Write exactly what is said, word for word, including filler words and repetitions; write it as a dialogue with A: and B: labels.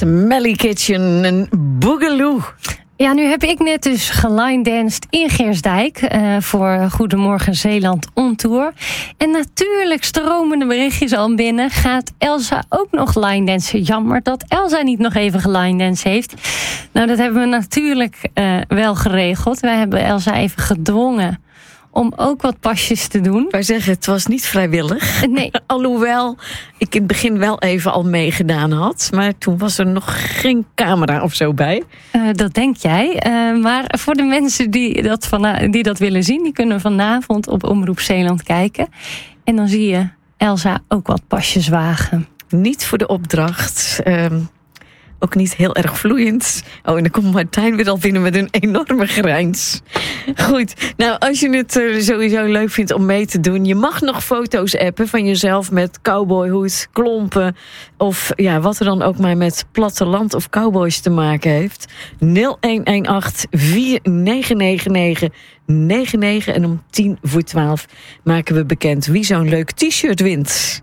A: Smelly Kitchen en Boogaloo.
B: Ja, nu heb ik net dus geline-danced in Geersdijk uh, voor Goedemorgen Zeeland on tour. En natuurlijk stromen de berichtjes al binnen. Gaat Elsa ook nog line-dansen? Jammer dat Elsa niet nog even geline-danced heeft. Nou, dat hebben we natuurlijk uh, wel geregeld. Wij hebben Elsa even gedwongen om ook wat pasjes te doen.
A: Wij zeggen, het was niet vrijwillig.
B: Nee.
A: Alhoewel ik in het begin wel even al meegedaan had. Maar toen was er nog geen camera of zo bij.
B: Uh, dat denk jij. Uh, maar voor de mensen die dat, vana- die dat willen zien, die kunnen vanavond op Omroep Zeeland kijken. En dan zie je Elsa ook wat pasjes wagen.
A: Niet voor de opdracht. Um, ook niet heel erg vloeiend. Oh, en dan komt Martijn weer al binnen met een enorme grijns. Goed, nou als je het uh, sowieso leuk vindt om mee te doen, je mag nog foto's appen van jezelf met cowboyhoed, klompen of ja, wat er dan ook maar met platteland of cowboys te maken heeft. nul een een acht vier negen negen negen negen negen en om tien voor twaalf maken we bekend wie zo'n leuk t-shirt wint.